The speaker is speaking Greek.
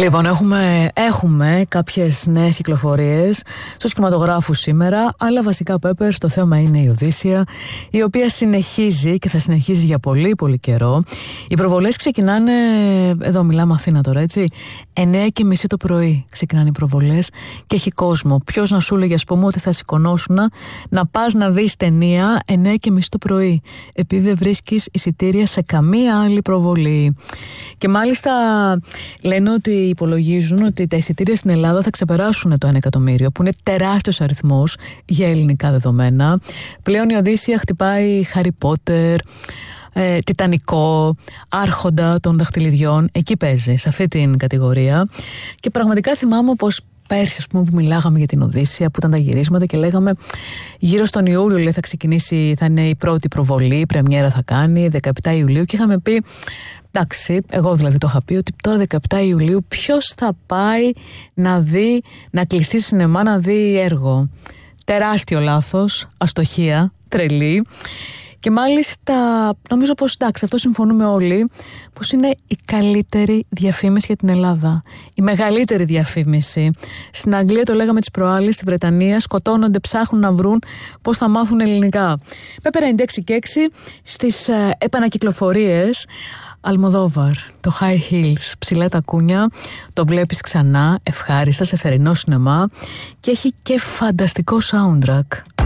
Λοιπόν, έχουμε κάποιες νέες κυκλοφορίες στους κινηματογράφους σήμερα, αλλά βασικά, Peppers, το θέμα είναι η Οδύσσεια, η οποία συνεχίζει και θα συνεχίζει για πολύ πολύ καιρό. Οι προβολές ξεκινάνε, εδώ μιλάμε Αθήνα τώρα, έτσι, 9:30 το πρωί ξεκινάνε οι προβολές και έχει κόσμο. Ποιος να σου λέγει, ας πούμε, ότι θα σηκωνώσουν να πας να δεις ταινία 9:30 το πρωί, επειδή δεν βρίσκεις εισιτήρια σε καμία άλλη προβολή. Και μάλιστα λένε ότι υπολογίζουν ότι τα εισιτήρια στην Ελλάδα θα ξεπεράσουν το 1 εκατομμύριο, που είναι τεράστιος αριθμός για ελληνικά δεδομένα. Πλέον η Οδύσσεια χτυπάει Χάρι Πότερ, Τιτανικό, Άρχοντα των Δαχτυλιδιών. Εκεί παίζει, σε αυτή την κατηγορία. Και πραγματικά θυμάμαι πως πέρσι, ας πούμε, που μιλάγαμε για την Οδύσσεια, που ήταν τα γυρίσματα και λέγαμε γύρω στον Ιούλιο, λέει, θα ξεκινήσει, θα είναι η πρώτη προβολή, η πρεμιέρα θα κάνει, 17 Ιουλίου, και είχαμε πει, εντάξει, εγώ δηλαδή το είχα πει, ότι τώρα 17 Ιουλίου ποιος θα πάει να δει, να κλειστεί στο σινεμά να δει έργο. Τεράστιο λάθος, αστοχία, τρελή. Και μάλιστα νομίζω πως, εντάξει, αυτό συμφωνούμε όλοι, πως είναι η καλύτερη διαφήμιση για την Ελλάδα. Η μεγαλύτερη διαφήμιση. Στην Αγγλία το λέγαμε τις προάλλες, στη Βρετανία σκοτώνονται, ψάχνουν να βρουν πώς θα μάθουν ελληνικά. Πέπερα 96 και 6 στις επανακυκλοφορίες. Αλμοδόβαρ, το High Heels, ψηλά τα κούνια, το βλέπεις ξανά, ευχάριστα, σε θερινό σινεμά, και έχει και φανταστικό soundtrack.